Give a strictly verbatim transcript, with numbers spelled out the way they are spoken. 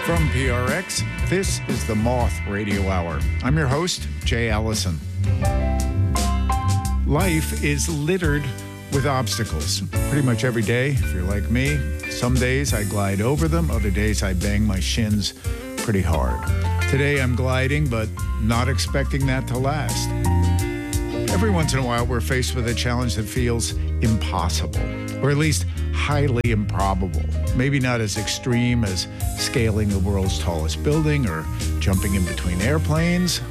From P R X, this is the Moth Radio Hour. I'm your host, Jay Allison. Life is littered with obstacles. Pretty much every day, if you're like me, some days I glide over them, other days I bang my shins pretty hard. Today I'm gliding, but not expecting that to last. Every once in a while, we're faced with a challenge that feels impossible, or at least highly improbable. Maybe not as extreme as scaling the world's tallest building or jumping in between airplanes,